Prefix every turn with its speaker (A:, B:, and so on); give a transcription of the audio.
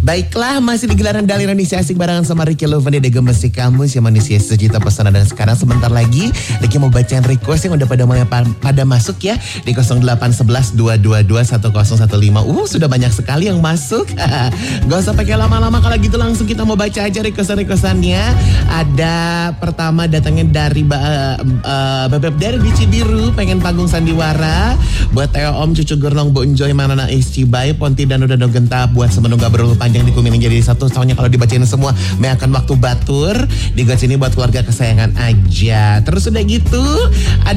A: Baiklah, masih di gelaran Dali Indonesia Asik barengan sama Ricky Lovan di Gemesi Kamu si manusia sejuta pesanan. Dan sekarang sebentar lagi Ricky mau bacain request yang udah pada masuk ya di 0811 222 1015. Sudah banyak sekali yang masuk. Gak usah pakai lama-lama, kalau gitu langsung kita mau baca aja request-requestannya. Ada pertama datangnya dari Bebek dari di Cibiru, pengen panggung sandiwara buat Teo Om, Cucu Gernong, Bu Enjoy, Manana Iscibai, Ponti dan udah Gentap buat semenungga berulu panjang di kuning jadi satu. Soalnya kalau dibacain semua meakan waktu batur. Di got sini buat keluarga kesayangan aja. Terus udah gitu